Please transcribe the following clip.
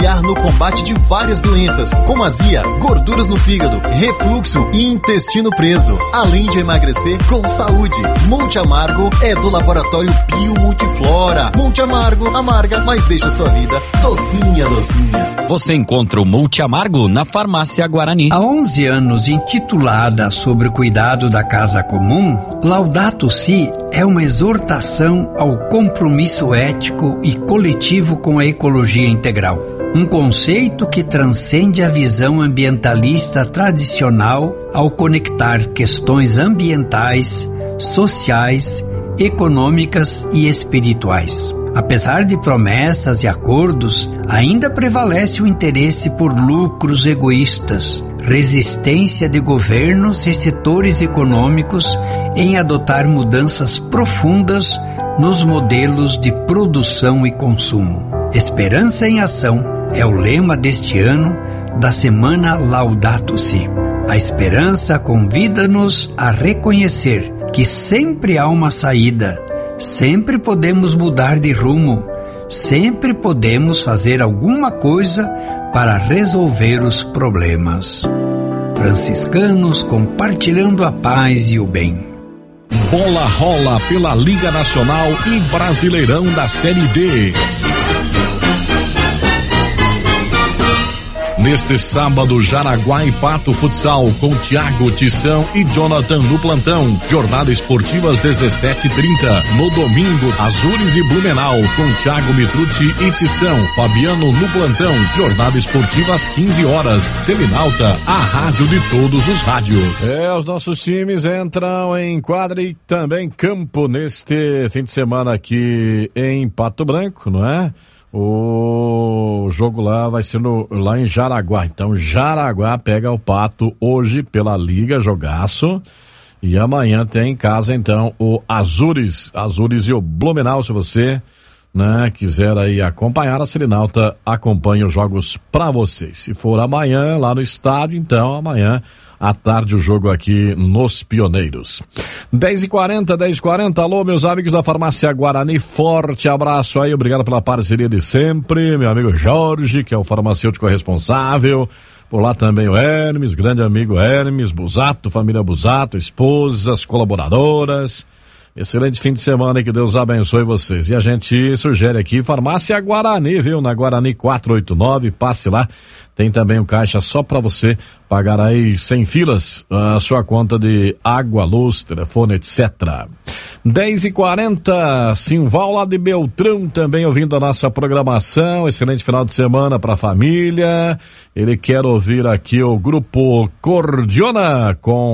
auxiliar no combate de várias doenças, como azia, gorduras no fígado, refluxo e intestino preso, além de emagrecer com saúde. Monte Amargo é do Laboratório Bio Multiflora. Monte Amargo, amarga, mas deixa sua vida docinha, docinha. Você encontra o Monte Amargo na Farmácia Guarani. Há 11 anos intitulada sobre o cuidado da casa comum, Laudato Si é uma exortação ao compromisso ético e coletivo com a ecologia integral. Um conceito que transcende a visão ambientalista tradicional ao conectar questões ambientais, sociais, econômicas e espirituais. Apesar de promessas e acordos, ainda prevalece o interesse por lucros egoístas, resistência de governos e setores econômicos em adotar mudanças profundas nos modelos de produção e consumo. Esperança em ação é o lema deste ano da Semana Laudato Si. A esperança convida-nos a reconhecer que sempre há uma saída, sempre podemos mudar de rumo, sempre podemos fazer alguma coisa para resolver os problemas. Franciscanos compartilhando a paz e o bem. Bola rola pela Liga Nacional e Brasileirão da Série D. Neste sábado, Jaraguá e Pato Futsal com Thiago, Tição e Jonathan no plantão. Jornada esportiva às 17h30. No domingo, Azures e Blumenau com Thiago Mitrucci e Tição. Fabiano no plantão. Jornada esportiva às 15 horas. Selinalta, a rádio de todos os rádios. Os nossos times entram em quadra e também campo neste fim de semana aqui em Pato Branco, não é? O jogo lá vai ser lá em Jaraguá. Então Jaraguá pega o Pato hoje pela Liga, jogaço. E amanhã tem em casa então o Azures e o Blumenau. Se você, né, quiser aí acompanhar, a Selinalta acompanha os jogos pra vocês. Se for amanhã lá no estádio, então amanhã à tarde o jogo aqui nos Pioneiros. 10h40. Alô, meus amigos da Farmácia Guarani, forte abraço aí, obrigado pela parceria de sempre, meu amigo Jorge, que é o farmacêutico responsável, por lá também o Hermes, grande amigo Hermes, Busato, família Busato, esposas, colaboradoras. Excelente fim de semana e que Deus abençoe vocês. E a gente sugere aqui Farmácia Guarani, viu? Na Guarani 489, passe lá. Tem também um caixa só para você pagar aí sem filas a sua conta de água, luz, telefone, etc. 10h40, Simval lá de Beltrão também ouvindo a nossa programação. Excelente final de semana para a família. Ele quer ouvir aqui o grupo Cordiona com